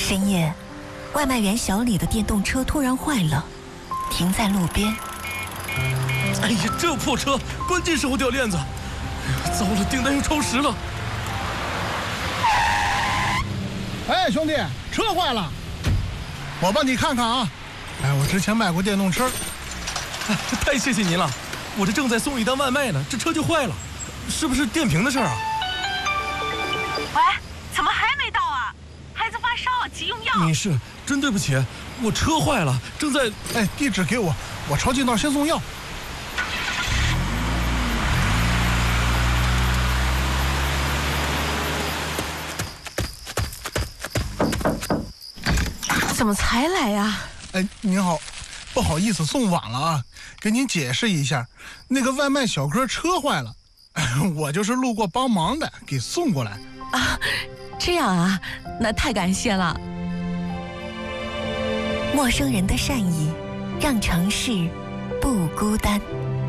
深夜，外卖员小李的电动车突然坏了，停在路边。 哎呀，这破车，关键时候掉链子！哎呀，糟了，订单又超时了。 哎，兄弟，车坏了，我帮你看看啊。哎，我之前卖过电动车。 太谢谢您了，我这正在送一单外卖呢，这车就坏了，是不是电瓶的事儿啊？ 喂，怎么还没到啊？孩子发烧，急用药。 女士，真对不起，我车坏了，正在…… 哎，地址给我，我抄近道先送药。 怎么才来呀？ 哎，您好，不好意思送晚了啊，给您解释一下，那个外卖小哥车坏了，我就是路过帮忙的，给送过来。 啊，这样啊，那太感谢了。 陌生人的善意，让城市不孤单。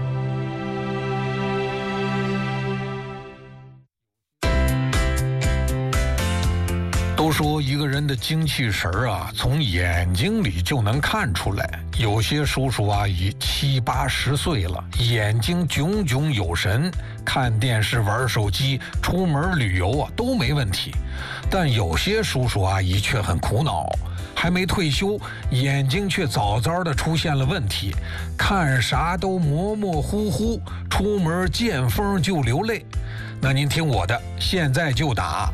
都说一个人的精气神啊，从眼睛里就能看出来。有些叔叔阿姨70、80岁了，眼睛炯炯有神，看电视、玩手机、出门旅游啊都没问题。但有些叔叔阿姨却很苦恼，还没退休，眼睛却早早的出现了问题，看啥都模模糊糊，出门见风就流泪。那您听我的，现在就打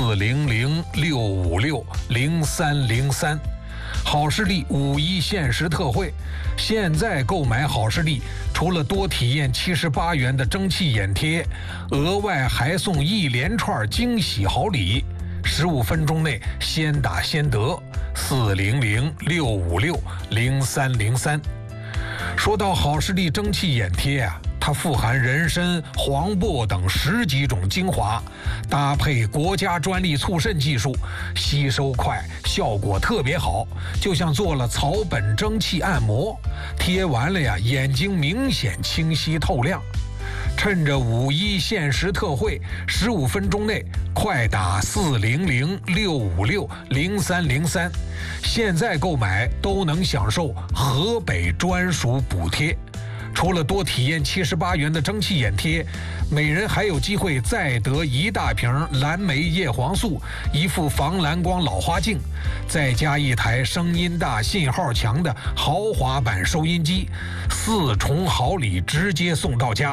400-656-0303。好视力5·1限时特惠，现在购买好视力，除了多体验78元的蒸汽眼贴，额外还送1连串惊喜好礼。15分钟内先打先得，400-656-0303。说到好视力蒸汽眼贴啊，它富含人参、黄柏等10几种精华，搭配国家专利促渗技术，吸收快，效果特别好，就像做了草本蒸汽按摩，贴完了呀，眼睛明显清晰透亮。趁着5·1限时特惠，15分钟内快打400-656-0303，现在购买都能享受河北专属补贴。除了多体验78元的蒸汽眼贴，每人还有机会再得1大瓶蓝莓叶黄素、1副防蓝光老花镜，再加1台声音大、信号强的豪华版收音机，4重好礼直接送到家。